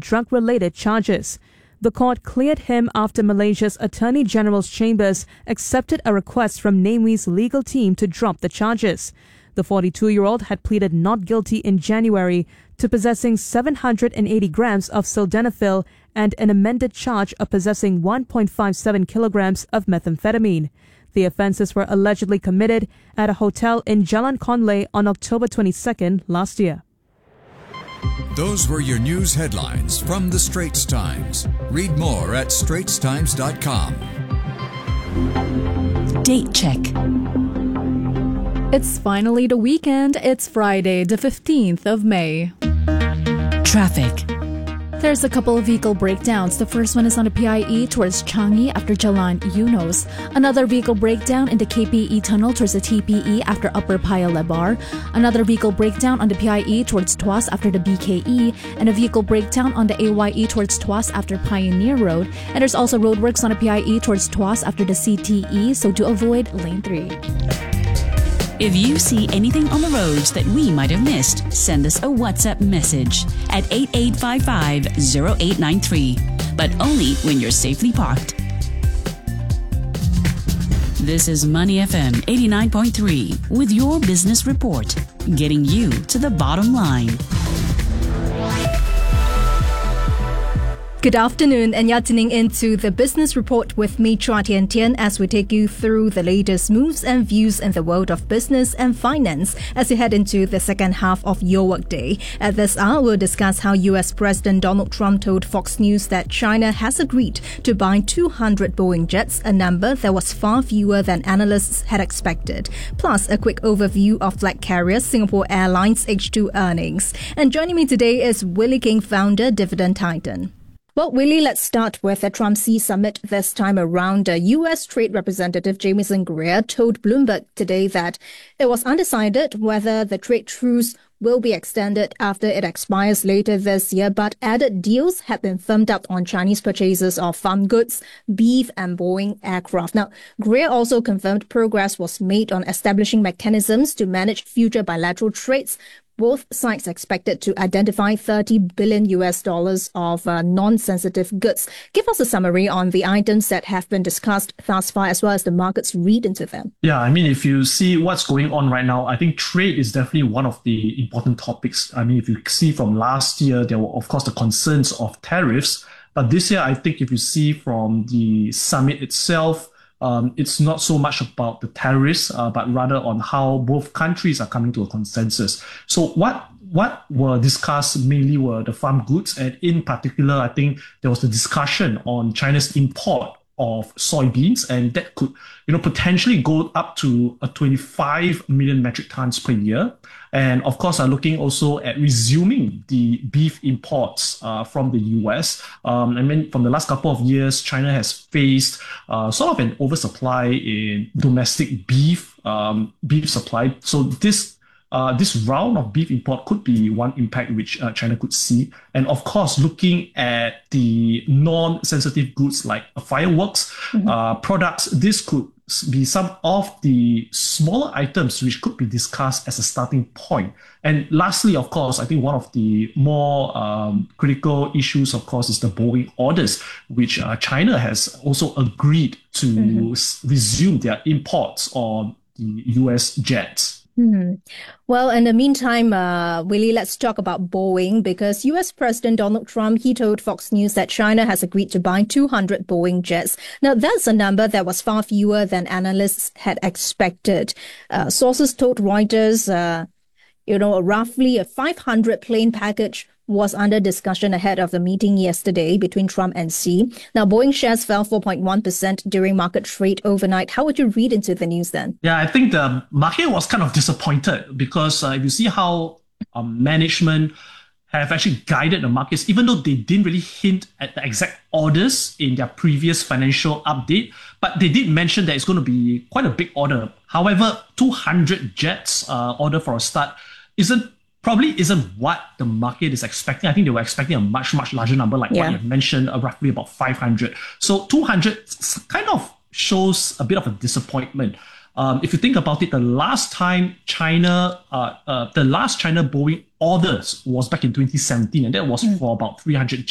drug-related charges. The court cleared him after Malaysia's Attorney General's chambers accepted a request from Namewee's legal team to drop the charges. The 42-year-old had pleaded not guilty in January to possessing 780 grams of sildenafil and an amended charge of possessing 1.57 kilograms of methamphetamine. The offences were allegedly committed at a hotel in Jalan Conley on October 22nd last year. Those were your news headlines from the Straits Times. Read more at straitstimes.com. Date check. It's finally the weekend. It's Friday, the 15th of May. Traffic. There's a couple of vehicle breakdowns. The first one is on the PIE towards Changi after Jalan Eunos. Another vehicle breakdown in the KPE tunnel towards the TPE after Upper Paya Lebar. Another vehicle breakdown on the PIE towards Tuas after the BKE. And a vehicle breakdown on the AYE towards Tuas after Pioneer Road. And there's also roadworks on the PIE towards Tuas after the CTE, so do avoid lane 3. If you see anything on the roads that we might have missed, send us a WhatsApp message at 8855-0893, but only when you're safely parked. This is Money FM 89.3 with your business report, getting you to the bottom line. Good afternoon, and you're tuning into the Business Report with me, Chua Tian Tian, as we take you through the latest moves and views in the world of business and finance as you head into the second half of your workday. At this hour, we'll discuss how US President Donald Trump told Fox News that China has agreed to buy 200 Boeing jets, a number that was far fewer than analysts had expected. Plus, a quick overview of flag carrier Singapore Airlines H2 earnings. And joining me today is Willie King, founder, Dividend Titan. Well, Willie, let's start with the Trump Xi summit this time around. U.S. Trade Representative Jamieson Greer told Bloomberg today that it was undecided whether the trade truce will be extended after it expires later this year, but added deals have been firmed up on Chinese purchases of farm goods, beef and Boeing aircraft. Now, Greer also confirmed progress was made on establishing mechanisms to manage future bilateral trades. Both sides expected to identify $30 billion of non-sensitive goods. Give us a summary on the items that have been discussed thus far, as well as the market's read into them. Yeah, I mean, if you see what's going on right now, I think trade is definitely one of the important topics. I mean, if you see from last year, there were, of course, the concerns of tariffs. But this year, I think if you see from the summit itself, it's not so much about the tariffs, but rather on how both countries are coming to a consensus. So what were discussed mainly were the farm goods, and in particular, I think there was the discussion on China's import of soybeans, and that could, potentially go up to 25 million metric tons per year. And of course, are looking also at resuming the beef imports from the US. I mean, from the last couple of years, China has faced sort of an oversupply in domestic beef supply. So this round of beef import could be one impact which China could see. And of course, looking at the non-sensitive goods like fireworks products, this could be some of the smaller items which could be discussed as a starting point. And lastly, of course, I think one of the more critical issues, of course, is the Boeing orders, which China has also agreed to resume their imports on the US jets. Well, in the meantime, Willie, let's talk about Boeing, because U.S. President Donald Trump, he told Fox News that China has agreed to buy 200 Boeing jets. Now, that's a number that was far fewer than analysts had expected. Sources told Reuters, roughly a 500 plane package was under discussion ahead of the meeting yesterday between Trump and Xi. Now, Boeing shares fell 4.1% during market trade overnight. How would you read into the news then? Yeah, I think the market was kind of disappointed because if you see how management have actually guided the markets, even though they didn't really hint at the exact orders in their previous financial update, but they did mention that it's going to be quite a big order. However, 200 jets order for a start probably isn't what the market is expecting. I think they were expecting a much, much larger number, like what you mentioned, roughly about 500. So 200 kind of shows a bit of a disappointment. If you think about it, the last China Boeing orders was back in 2017, and that was for about 300